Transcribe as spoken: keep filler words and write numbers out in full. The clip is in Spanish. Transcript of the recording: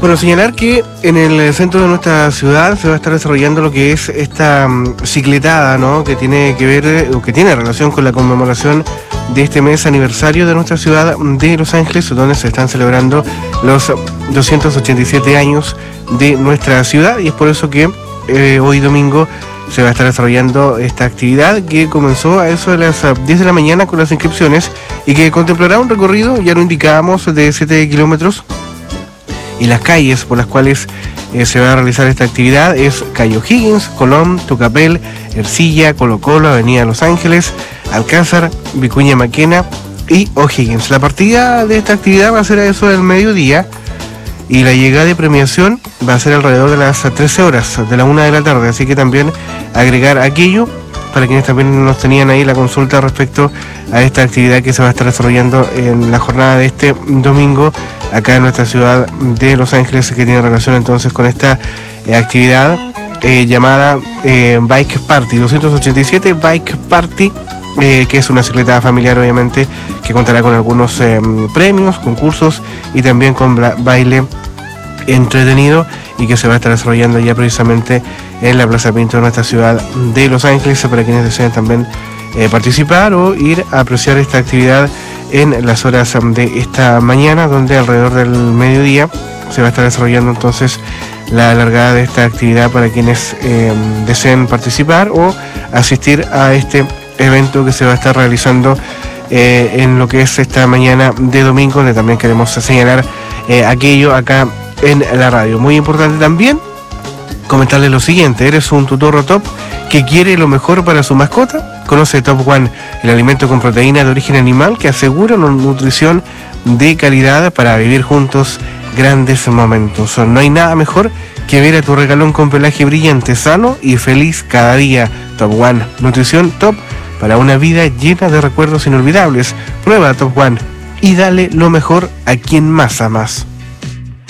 Bueno, señalar que en el centro de nuestra ciudad se va a estar desarrollando lo que es esta um, cicletada, ¿no? Que tiene que ver, o que tiene relación con la conmemoración de este mes aniversario de nuestra ciudad de Los Ángeles, donde se están celebrando los doscientos ochenta y siete años de nuestra ciudad, y es por eso que eh, hoy domingo se va a estar desarrollando esta actividad que comenzó a eso de las diez de la mañana con las inscripciones y que contemplará un recorrido, ya lo indicábamos, de siete kilómetros. Y las calles por las cuales eh, se va a realizar esta actividad es Calle O'Higgins, Colón, Tucapel, Ercilla, Colo Colo, Avenida Los Ángeles, Alcázar, Vicuña Maquena y O'Higgins. La partida de esta actividad va a ser a eso del mediodía y la llegada de premiación va a ser alrededor de las trece horas, de la una de la tarde, así que también agregar aquello para quienes también nos tenían ahí la consulta respecto a esta actividad que se va a estar desarrollando en la jornada de este domingo acá en nuestra ciudad de Los Ángeles, que tiene relación entonces con esta eh, actividad eh, llamada eh, Bike Party, doscientos ochenta y siete Bike Party, eh, que es una cicletada familiar obviamente, que contará con algunos eh, premios, concursos y también con bla- baile entretenido, y que se va a estar desarrollando ya precisamente en la Plaza Pinto de nuestra ciudad de Los Ángeles, para quienes deseen también eh, participar o ir a apreciar esta actividad en las horas de esta mañana, donde alrededor del mediodía se va a estar desarrollando entonces la largada de esta actividad para quienes eh, deseen participar o asistir a este evento que se va a estar realizando eh, en lo que es esta mañana de domingo, donde también queremos señalar eh, aquello acá en la radio. Muy importante también comentarles lo siguiente: ¿eres un tutorro top que quiere lo mejor para su mascota? Conoce Top One, el alimento con proteína de origen animal que asegura una nutrición de calidad para vivir juntos grandes momentos. No hay nada mejor que ver a tu regalón con pelaje brillante, sano y feliz cada día. Top One, nutrición top para una vida llena de recuerdos inolvidables. Prueba Top One y dale lo mejor a quien más amas.